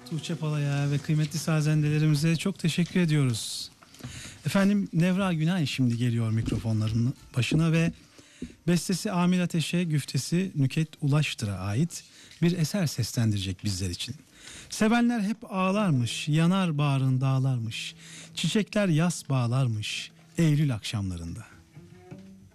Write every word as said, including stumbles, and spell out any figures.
Tuğçe Pala'ya ve kıymetli sazendelerimize çok teşekkür ediyoruz. Efendim Nevra Günay şimdi geliyor mikrofonların başına ve bestesi Amil Ateş'e, güftesi Nüket Ulaştır'a ait bir eser seslendirecek bizler için. Sevenler hep ağlarmış, yanar bağrın dağlarmış, çiçekler yas bağlarmış Eylül akşamlarında.